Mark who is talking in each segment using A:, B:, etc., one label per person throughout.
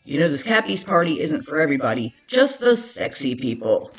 A: You know this Cappies party isn't for everybody, just the sexy people.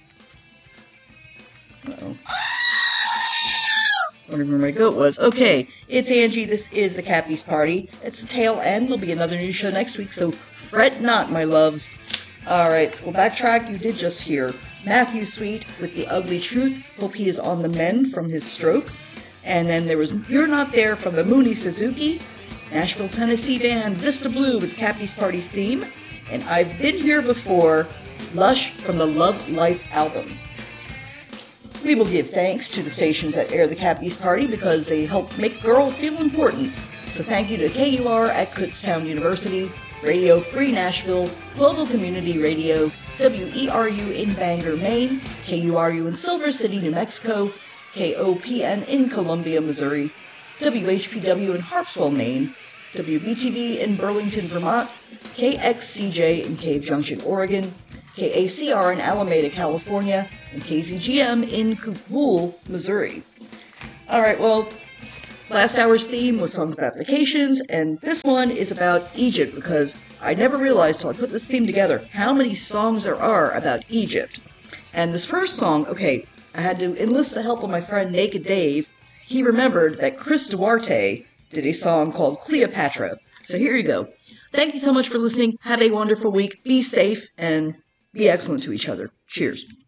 A: Uh-oh. Wondering where my goat was. Okay, it's Angie. This is the Cappies party. It's the tail end. There'll be another new show next week, so fret not, my loves. Alright, so we'll backtrack. You did just hear Matthew Sweet with The Ugly Truth. Hope he is on the mend from his stroke. And then there was You're Not There from the Mooney Suzuki. Nashville, Tennessee band Vista Blue with the Cappies party theme. And I've Been Here Before, Lush from the Love Life album. We will give thanks to the stations that air the Cappies party because they help make girl feel important. So thank you to KUR at Kutztown University, Radio Free Nashville, Global Community Radio, WERU in Bangor, Maine, KURU in Silver City, New Mexico, KOPN in Columbia, Missouri, WHPW in Harpswell, Maine, WBTV in Burlington, Vermont, KXCJ in Cave Junction, Oregon, KACR in Alameda, California, and KZGM in Kabul, Missouri. Alright, well, last hour's theme was songs about vacations, and this one is about Egypt, because I never realized till I put this theme together how many songs there are about Egypt. And this first song, okay, I had to enlist the help of my friend Naked Dave. He remembered that Chris Duarte did a song called Cleopatra. So here you go. Thank you so much for listening. Have a wonderful week. Be safe and be excellent to each other. Cheers.